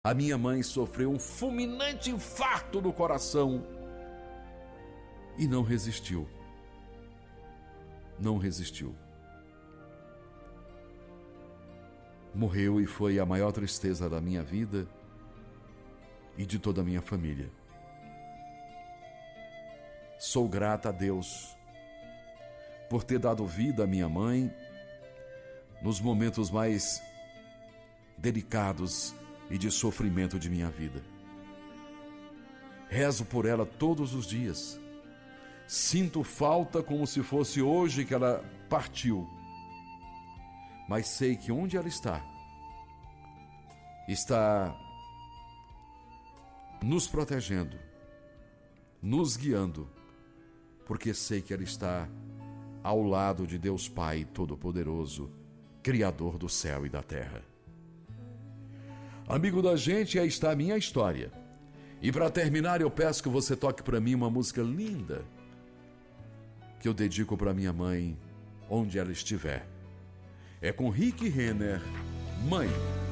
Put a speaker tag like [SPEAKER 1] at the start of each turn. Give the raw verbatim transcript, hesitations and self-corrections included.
[SPEAKER 1] A minha mãe sofreu um fulminante infarto no coração e não resistiu. Não resistiu. Morreu e foi a maior tristeza da minha vida e de toda a minha família. Sou grata a Deus por ter dado vida à minha mãe nos momentos mais delicados e de sofrimento de minha vida. Rezo por ela todos os dias. Sinto falta como se fosse hoje que ela partiu. Mas sei que onde ela está, está nos protegendo, nos guiando, porque sei que ela está ao lado de Deus Pai Todo-Poderoso, Criador do céu e da terra. Amigo da gente, aí está a minha história. E para terminar, eu peço que você toque para mim uma música linda que eu dedico para minha mãe, onde ela estiver. É com Rick Renner, Mãe.